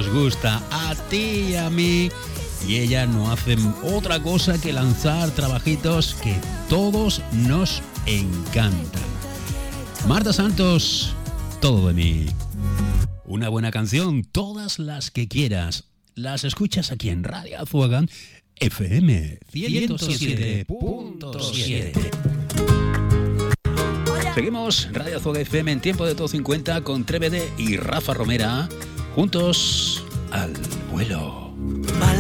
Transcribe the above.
nos gusta a ti y a mí. Y ella no hace otra cosa que lanzar trabajitos que todos nos encantan. Marta Santos, Todo de mí. Una buena canción, todas las que quieras. Las escuchas aquí en Radio Azuaga FM 107.7. Seguimos Radio Azuaga FM en Tiempo de Todo 50 con Trébede y Rafa Romera, juntos al vuelo.